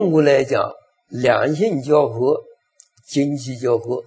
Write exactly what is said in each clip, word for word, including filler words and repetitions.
物来讲，两性交合、精气交合，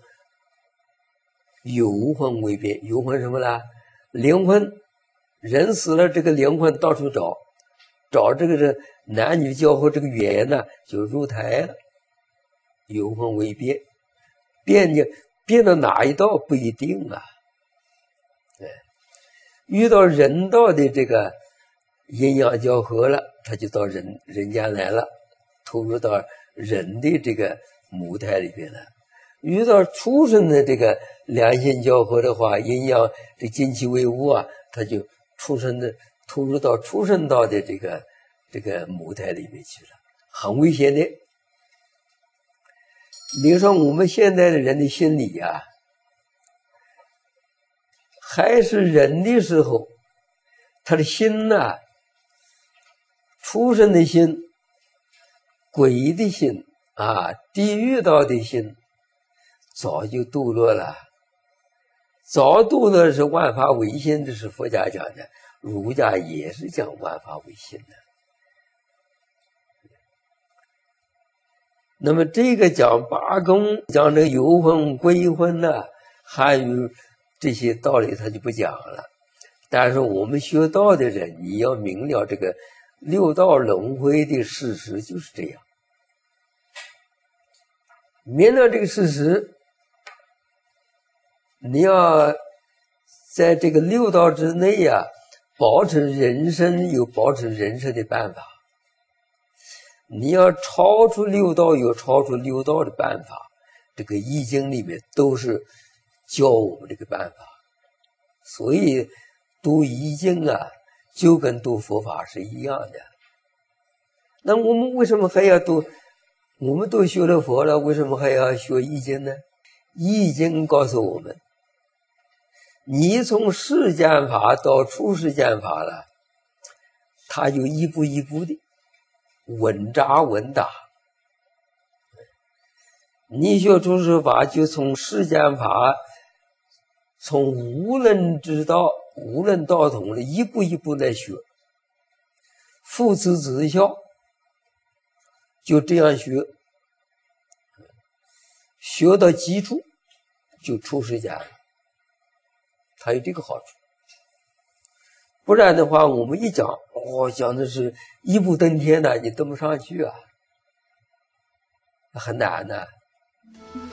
游魂为变。游魂什么呢？灵魂，人死了，这个灵魂到处找，找这个是男女交合这个缘呢，就入胎了。游魂为变，变就变到哪一道不一定啊。对，遇到人道的这个阴阳交合了，他就到人人间来了，投入到人的这个母胎里边了。遇到畜生的这个两性交合的话，阴阳这精气为物啊，他就畜生的投入到畜生道的这个这个母胎里面去了，很危险的。你说我们现在的人的心理啊，还是人的时候，他的心呐、啊，畜生的心、鬼的心啊、地狱道的心，早就堕落了。早堕落是万法唯心，这是佛家讲的，儒家也是讲万法唯心的。那么这个讲八功，讲这个游魂归魂呢、啊，还有这些道理他就不讲了。但是我们学道的人，你要明了这个六道轮回的事实就是这样。明了这个事实，你要在这个六道之内呀、啊，保持人生有保持人生的办法。你要超出六道有超出六道的办法，这个易经里面都是教我们这个办法。所以读易经啊，就跟读佛法是一样的。那我们为什么还要读？我们都学了佛了，为什么还要学易经呢？易经告诉我们，你从世间法到出世间法了，它就一步一步的稳扎稳打。你学出世法，就从世间法，从无论之道、无论道统的一步一步来学，父慈子孝，就这样学，学到基础就出世间了，它有这个好处。不然的话，我们一讲，哦，讲的是一步登天的，你登不上去啊，很难的。